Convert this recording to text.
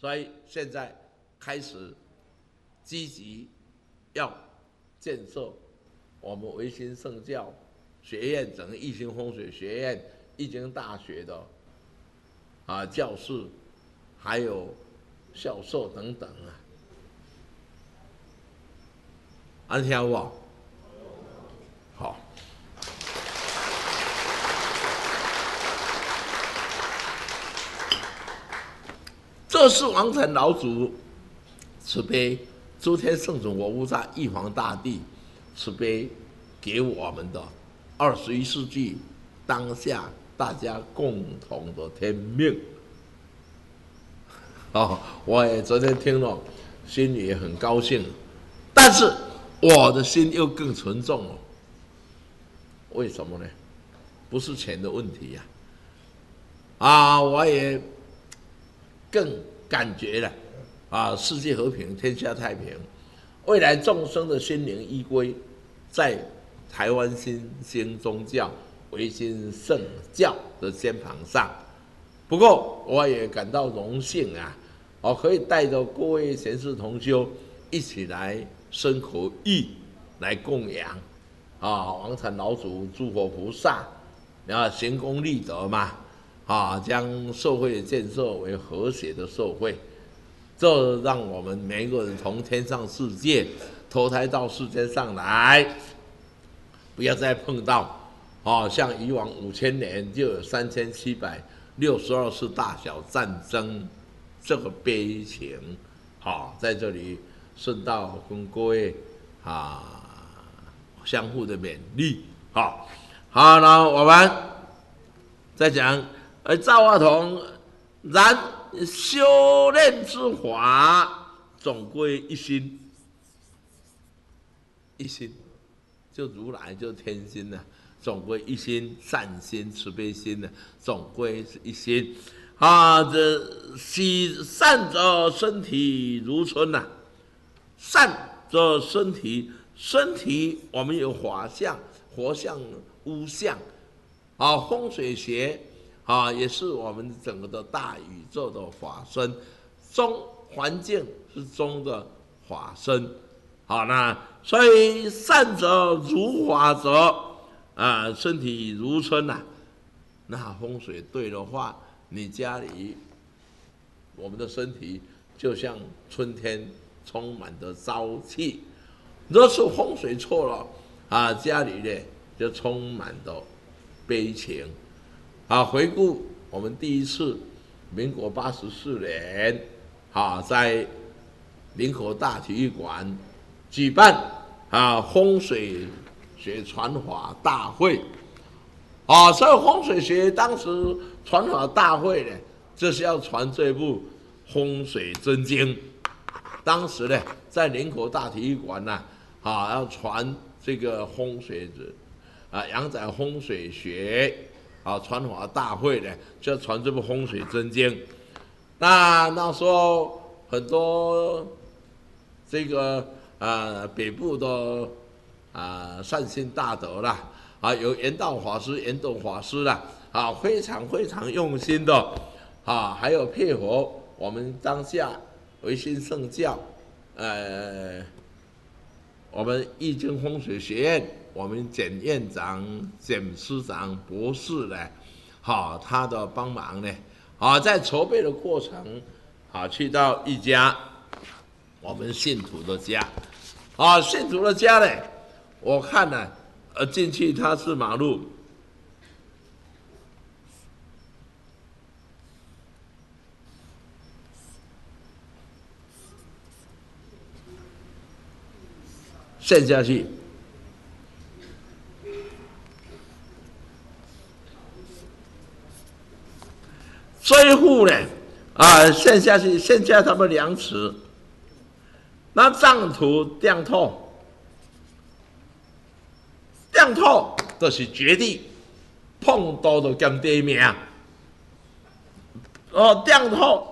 所以现在开始积极要建设我们维新圣教学院，整个义兴风水学院、义经大学的教室，还有教授等等安听有无？好。这是王禅老祖慈悲，诸天圣祖佛菩萨、玉皇大帝慈悲给我们的21世纪当下大家共同的天命。我也昨天听了，心里也很高兴，但是我的心又更沉重了。为什么呢？不是钱的问题呀！我也更感觉了世界和平，天下太平，未来众生的心灵依归在台湾新兴宗教维新圣教的肩膀上。不过我也感到荣幸可以带着各位贤士同修一起来生口意，来供养王禅老祖、诸佛菩萨，行功立德嘛。将社会建设为和谐的社会，这让我们每一个人从天上世界投胎到世间上来，不要再碰到像以往5000年就有3762次大小战争这个悲情。在这里顺道跟各位相互的勉励。好，那我们再讲。赵化同，然修炼之法总归一心，一心就如来就天心总归一心，善心、慈悲心总归是一心。这喜善则身体如春善则身体我们有法相、活相、无相风水学。也是我们整个的大宇宙的法身，中环境是中的法身。那所以善则如法则身体如春那风水对的话，你家里我们的身体就像春天充满的朝气。若是风水错了家里呢就充满的悲情。回顾我们第一次民国84年在林口大体育馆举办风水学传法大会所以风水学当时传法大会呢，就是要传这部风水真经。当时呢在林口大体育馆要传这个风水阳宅风水学传法大会呢，就要传这部风水真经。那时候很多这个北部的善心大德有圆道法师、圆斗法师非常非常用心的还有配合我们当下维新圣教我们义经风水学院。我们简院长、简师长、博士他的帮忙呢，在筹备的过程，去到一家我们信徒的家，信徒的家呢，我看进去它是马路，陷下去。这一户呢，陷下去，陷下他们2尺，那丈土掉透，掉透就是绝地，碰到就减地命，掉透。